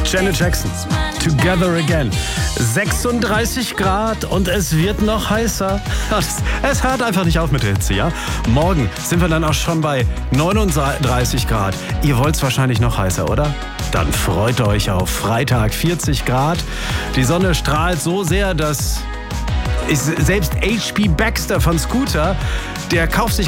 Janet Jackson, Together Again. 36 Grad und es wird noch heißer. Es hört einfach nicht auf mit der Hitze, ja? Morgen sind wir dann auch schon bei 39 Grad. Ihr wollt es wahrscheinlich noch heißer, oder? Dann freut euch auf Freitag 40 Grad. Die Sonne strahlt so sehr, dass selbst H.P. Baxter von Scooter, der kauft sich